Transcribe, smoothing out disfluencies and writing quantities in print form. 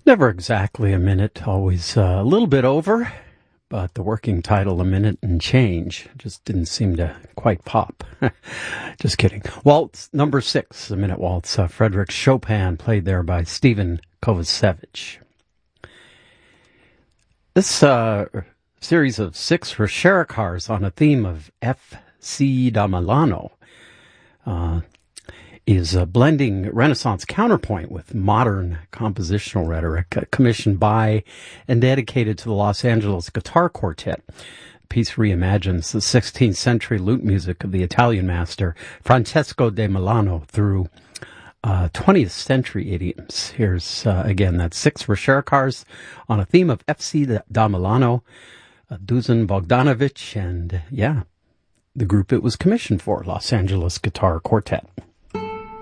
Never exactly a minute, always a little bit over, but the working title, A Minute and Change, just didn't seem to quite pop. Just kidding. Waltz number 6, A Minute Waltz, Frédéric Chopin, played there by Stephen Kovacevic. This series of 6 Rechercars on a theme of F.C. da Milano is blending Renaissance counterpoint with modern compositional rhetoric, commissioned by and dedicated to the Los Angeles Guitar Quartet. The piece reimagines the 16th century lute music of the Italian master Francesco da Milano through 20th century idioms. Here's, again, that's 6 Rechercars on a theme of F.C. da Milano, Dusan Bogdanovic, and, the group it was commissioned for, Los Angeles Guitar Quartet.